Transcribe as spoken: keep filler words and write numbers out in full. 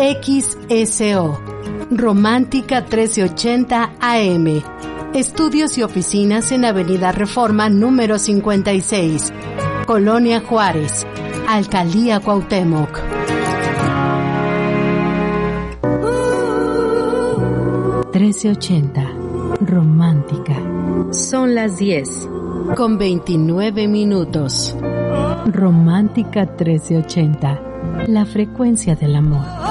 X S O, Romántica trece ochenta A M. Estudios y oficinas en Avenida Reforma número cincuenta y seis, Colonia Juárez, Alcaldía Cuauhtémoc. trece ochenta, Romántica. Son las diez. Con veintinueve minutos. Romántica trece ochenta, la frecuencia del amor.